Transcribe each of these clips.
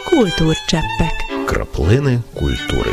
Kultúrcseppek. Краплини культури.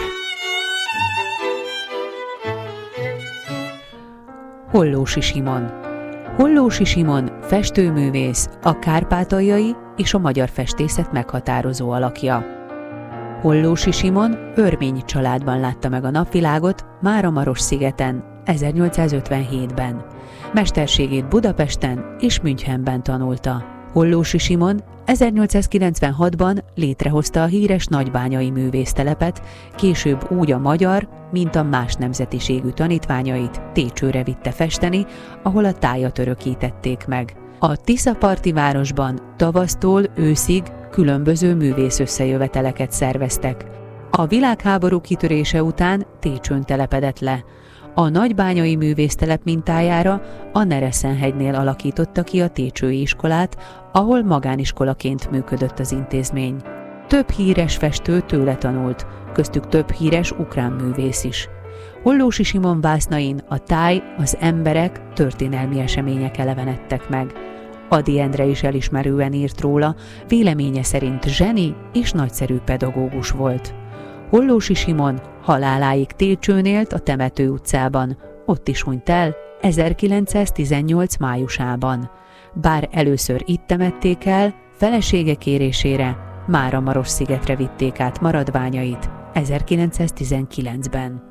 Hollósy Simon. Hollósy Simon festőművész, a kárpátaljai és a magyar festészet meghatározó alakja. Hollósy Simon örmény családban látta meg a napvilágot Máramarosszigeten 1857-ben. Mesterségét Budapesten és Münchenben tanulta. Hollósy Simon 1896-ban létrehozta a híres nagybányai művésztelepet, később úgy a magyar, mint a más nemzetiségű tanítványait Técsőre vitte festeni, ahol a tájat örökítették meg. A Tiszaparti városban tavasztól őszig különböző művész összejöveteleket szerveztek. A világháború kitörése után Técsőn telepedett le. A nagybányai művésztelep mintájára a Nereszenhegynél alakította ki a técsői iskolát, ahol magániskolaként működött az intézmény. Több híres festő tőle tanult, köztük több híres ukrán művész is. Hollósy Simon vásznain a táj, az emberek, történelmi események elevenedtek meg. Ady Endre is elismerően írt róla, véleménye szerint zseni és nagyszerű pedagógus volt. Hollósy Simon haláláig Técsőn élt a Temető utcában, ott is hunyt el 1918 májusában. Bár először itt temették el, felesége kérésére Máramarosszigetre vitték át maradványait 1919-ben.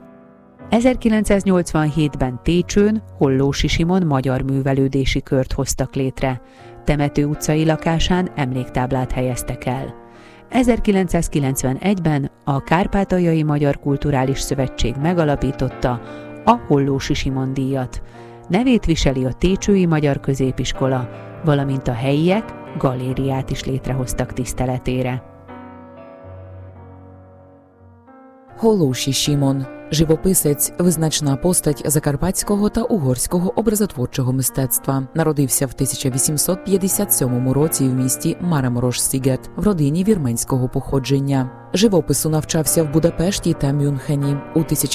1987-ben Técsőn Hollósy Simon magyar művelődési kört hoztak létre. Temető utcai lakásán emléktáblát helyeztek el. 1991-ben a Kárpátaljai Magyar Kulturális Szövetség megalapította a Hollósy Simon díjat. Nevét viseli a Técsői Magyar Középiskola, valamint a helyiek galériát is létrehoztak tiszteletére. Hollósy Simon – живописець, визначна постать закарпатського та угорського образотворчого мистецтва. Народився в 1857 році в місті Мáramarosszиget в родині вірменського походження. Живопису навчався в Будапешті та Мюнхені. У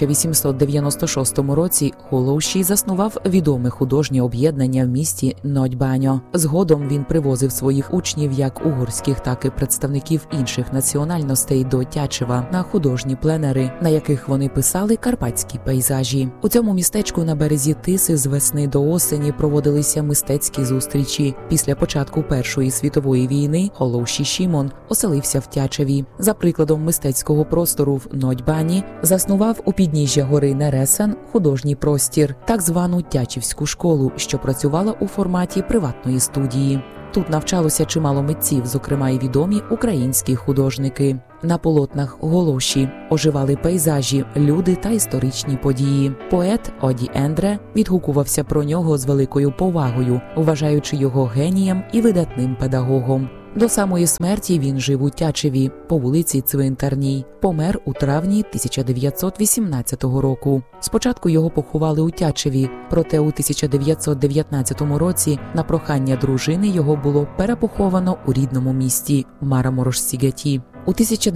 1896 році Hollósy заснував відоме художнє об'єднання в місті Nagybánya. Згодом він привозив своїх учнів як угорських, так і представників інших національностей до Тячева на художні пленери, на яких вони писали карпатські пейзажі. У цьому містечку на березі Тиси з весни до осені проводилися мистецькі зустрічі. Після початку Першої світової війни Hollósy Simon оселився в Тячеві. За прикладом мистецького простору в Nagybáni заснував у підніжжя гори Нересен художній простір, так звану Тячівську школу, що працювала у форматі приватної студії. Тут навчалося чимало митців, зокрема і відомі українські художники. На полотнах Hollósy оживали пейзажі, люди та історичні події. Поет Ady Endre відгукувався про нього з великою повагою, вважаючи його генієм і видатним педагогом. До самої смерті він жив у Тячеві по вулиці Цвинтарній. Помер у травні 1918 року. Спочатку його поховали у Тячеві, проте у 1919 році на прохання дружини його було перепоховано у рідному місті Máramarosszigeti. У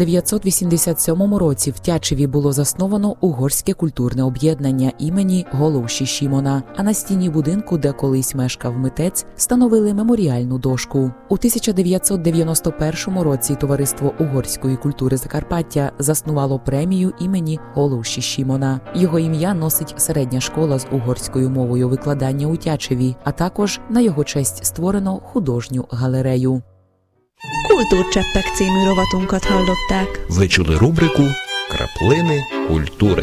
1987 році в Тячеві було засновано угорське культурне об'єднання імені Hollósy Simona, а на стіні будинку, де колись мешкав митець, встановили меморіальну дошку. У 1991 році Товариство угорської культури Закарпаття заснувало премію імені Hollósy Simona. Його ім'я носить середня школа з угорською мовою викладання у Тячеві, а також на його честь створено художню галерею. Kultúrcseppek című rovatunkat hallották. Ви чули рубрику «Краплини культури».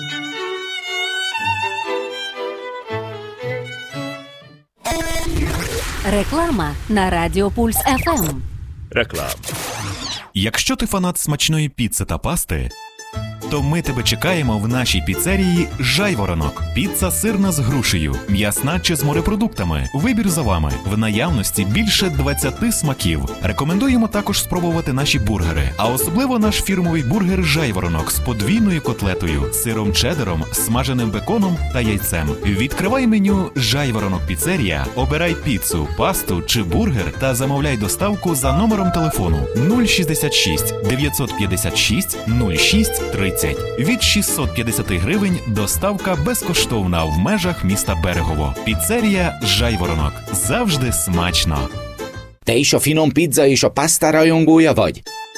Реклама на Радіо Пульс ФМ. Реклама. Якщо ти фанат смачної піци та пасти, то ми тебе чекаємо в нашій піцерії «Жайворонок». Піца сирна з грушею, м'ясна чи з морепродуктами. Вибір за вами. В наявності більше 20 смаків. Рекомендуємо також спробувати наші бургери. А особливо наш фірмовий бургер «Жайворонок» з подвійною котлетою, сиром чеддером, смаженим беконом та яйцем. Відкривай меню «Жайворонок Піцерія», обирай піцу, пасту чи бургер та замовляй доставку за номером телефону 066 956 06 30. Від 650 гривень доставка безкоштовна в межах міста Берегово. Піцерія «Жайворонок». Завжди смачно. Te is a finom pizza és a pasta rajongója vagy?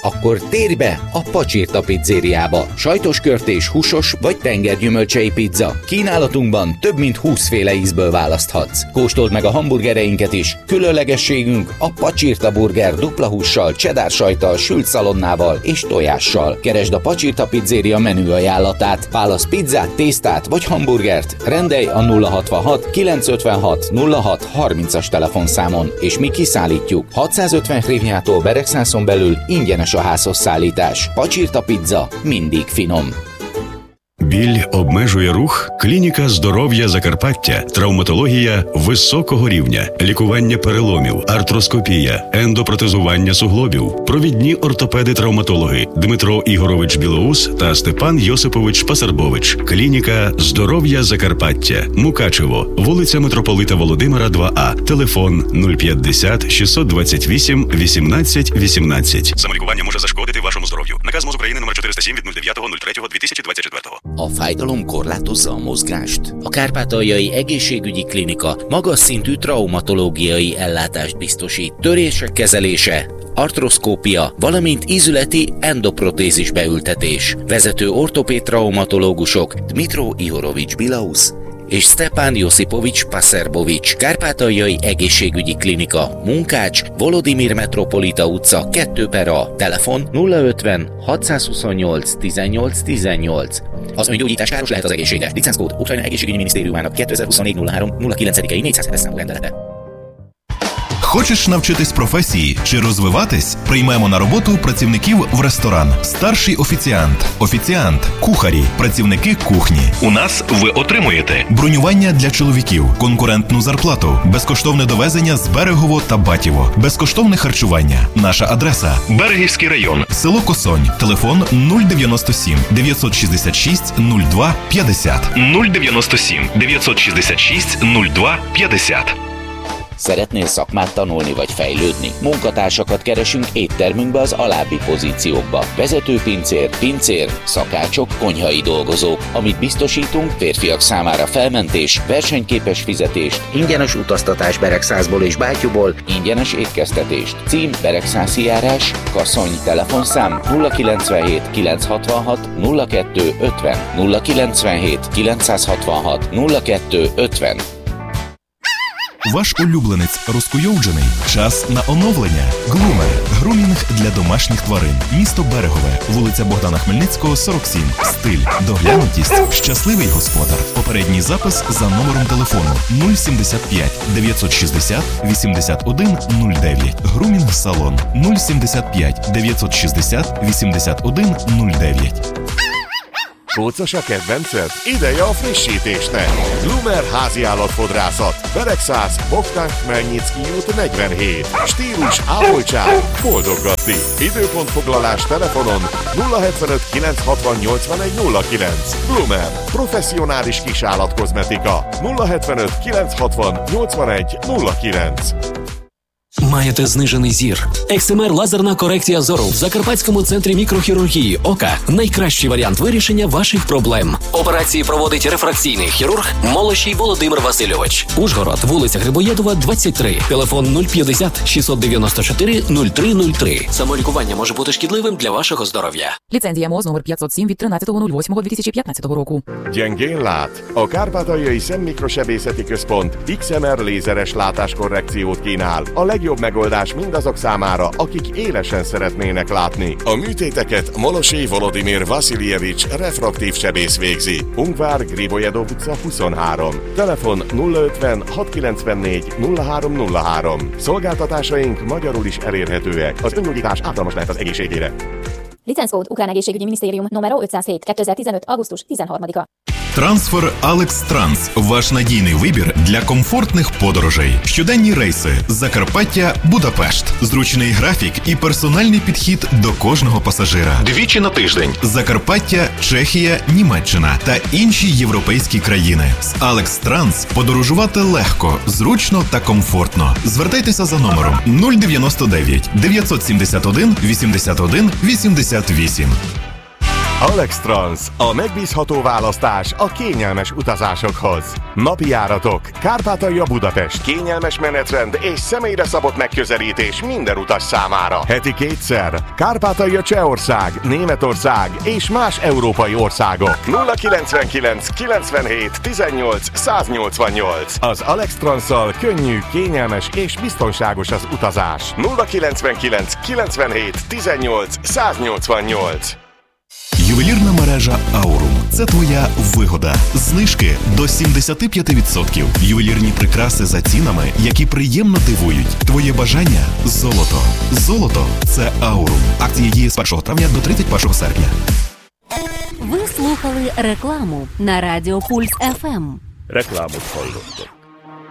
Akkor térj be a Pacsirta pizzériába. Sajtos körtés, húsos vagy tengergyümölcsei pizza. Kínálatunkban több mint 20 féle ízből választhatsz. Kóstold meg a hamburgereinket is. Különlegességünk a Pacsirta burger dupla hússal, cheddar sajttal, sült szalonnával és tojással. Keresd a Pacsirta pizzéria menü ajánlatát. Válasz pizzát, tésztát vagy hamburgert. Rendelj a 066 956 06 30-as telefonszámon, és mi kiszállítjuk. 650 hrivnyától Beregszászon belül ingyenes a házhoz szállítás. Pacsirta pizza mindig finom. Біль обмежує рух? Клініка здоров'я Закарпаття. Травматологія високого рівня. Лікування переломів, артроскопія, ендопротезування суглобів. Провідні ортопеди-травматологи Дмитро Ігорович Білоус та Степан Йосипович Пасарбович. Клініка здоров'я Закарпаття. Мукачево. Вулиця Митрополита Володимира, 2А. Телефон 050 628 18 18. Самолікування може зашкодити вашому здоров'ю. Наказ МОЗ України номер 407 від 09.03.2024. A fájdalom korlátozza a mozgást. A Kárpátaljai Egészségügyi Klinika magas szintű traumatológiai ellátást biztosít. Törések kezelése, artroszkópia, valamint ízületi endoprotézis beültetés. Vezető ortopéd traumatológusok Dmitro Ihorovics Bilaus és Stepan Josipovics Paserbovics. Kárpátaljai Egészségügyi Klinika, Munkács, Volodimir Metropolita utca 2/A. Telefon 050 628 18 18. Az öngyógyítás káros lehet az egészségre. Licenckód Ukrajna Egészségügyi Minisztériumának 2024-03-09-i 400 számú rendelete. Хочеш навчитись професії чи розвиватись? Приймемо на роботу працівників в ресторан. Старший офіціант, кухарі, працівники кухні. У нас ви отримуєте бронювання для чоловіків, конкурентну зарплату, безкоштовне довезення з Берегово та Батіво, безкоштовне харчування. Наша адреса – Берегівський район, село Косонь, телефон 097 966 02 50. 097 966 02 50. Szeretnél szakmát tanulni vagy fejlődni? Munkatársakat keresünk éttermünkbe az alábbi pozíciókba. Vezető pincér, szakácsok, konyhai dolgozók. Amit biztosítunk, férfiak számára felmentés, versenyképes fizetést, ingyenes utaztatás Beregszászból és Bátyúból, ingyenes étkeztetést. Cím Beregszászi járás, Kaszony, telefonszám 097 966 02 50 097 966 02 50. Ваш улюбленець розкуйовджений? Час на оновлення. Глумер. Грумінг для домашніх тварин. Місто Берегове. Вулиця Богдана Хмельницького, 47. Стиль. Доглянутість. Щасливий господар. Попередній запис за номером телефону 075 960 81 09. Грумінг салон 075 960 81 09. Kócos a kedvenced? Ideje a frissítésnek! Glumer háziállatfodrászat. Beregszász, Bogdán Khmelnycki út 47. Stílus, ápoltság, boldoggatni. Időpontfoglalás telefonon 075 960 81 09. Glumer. Professzionális kisállatkozmetika. 075 960 81 09. Маєте знижений зір? XMR лазерна корекція зору в Закарпатському центрі мікрохірургії ока – найкращий варіант вирішення ваших проблем. Операції проводить рефракційний хірург Молощій Володимир Васильович. Ужгород, вулиця Грибоєдова, 23. Телефон 050 694 0303. Самолікування може бути шкідливим для вашого здоров'я. Ліцензія МОЗ номер 507 від 13.08.2015 року. Gyengén lát? A Kárpátaljai Szemmikrosebészeti Központ XMR lézeres látáskorrekciót kínál. A legjobb megoldás mindazok számára, akik élesen szeretnének látni. A műtéteket Molosey Volodimir Vasiljevics refraktív sebész végzi. Ungvár Gribojedov utca 23. Telefon 050 694 0303. Szolgáltatásaink magyarul is elérhetőek. Az öngyógyítás ártalmas lehet az egészségére. Licenckód Ukrán Egészségügyi Minisztérium номер 507 2015 августус 13-a. Трансфер Алекс Транс – ваш надійний вибір для комфортних подорожей. Щоденні рейси Закарпаття, Будапешт. Зручний графік і персональний підхід до кожного пасажира. Двічі на тиждень. Закарпаття, Чехія, Німеччина та інші європейські країни. З Алекс Транс подорожувати легко, зручно та комфортно. Звертайтеся за номером 099 971 81 88. Alextrans, a megbízható választás a kényelmes utazásokhoz. Napi járatok, Kárpátalja Budapest, kényelmes menetrend és személyre szabott megközelítés minden utas számára. Heti 2-szer, Kárpátalja Csehország, Németország és más európai országok. 099 97 18 188. Az Alextranszal könnyű, kényelmes és biztonságos az utazás. 099 97 18 188. Ювелірна мережа Aurum – це твоя вигода. Знижки до 75%. Ювелірні прикраси за цінами, які приємно дивують. Твоє бажання – золото. Золото – це Aurum. Акція діє з 1 травня до 31 серпня. Ви слухали рекламу на Радіо Пульс ФМ. Reklámot hallottak.